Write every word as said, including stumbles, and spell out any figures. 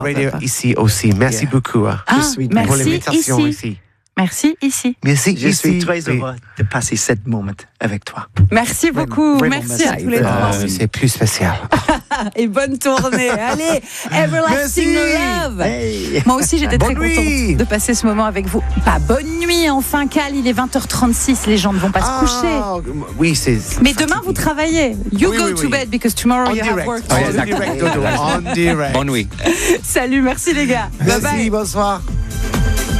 Radio ici aussi. Merci yeah. beaucoup. Ah, je suis merci pour l'invitation ici. ici. Merci ici. Merci je ici. suis très heureux de passer ce moment avec toi. Merci beaucoup. Vraiment, merci, merci à tous les trois. Euh, c'est plus spécial. Et bonne tournée. Allez, Everlasting Love. Hey. Moi aussi, j'étais bonne très nuit. contente de passer ce moment avec vous. Pas bonne nuit, enfin, Cal, il est vingt heures trente-six. Les gens ne vont pas ah, se coucher. Oui, c'est. Mais demain, vous travaillez. You oui, go oui, to oui. bed because tomorrow En you direct. have work. En direct, Dodo. En direct. Bonne nuit. Salut, merci les gars. Bye Merci, bye. bonsoir.